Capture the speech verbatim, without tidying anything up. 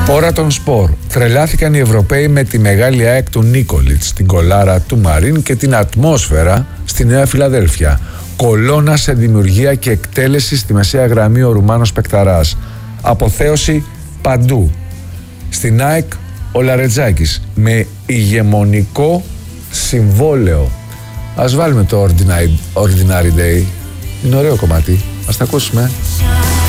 Ώρα των σπορ. Τρελάθηκαν οι Ευρωπαίοι με τη μεγάλη ΑΕΚ του Νίκολιτς, την κολάρα του Μαρίν και την ατμόσφαιρα στη Νέα Φιλαδέλφια. Κολώνα σε δημιουργία και εκτέλεση στη μεσαία γραμμή ο Ρουμάνος παικταράς. Αποθέωση παντού. Στην ΑΕΚ ο Λαρετζάκης με ηγεμονικό συμβόλαιο. Ας βάλουμε το Ordinary, Ordinary Day. Είναι ωραίο κομμάτι. Ας τα ακούσουμε.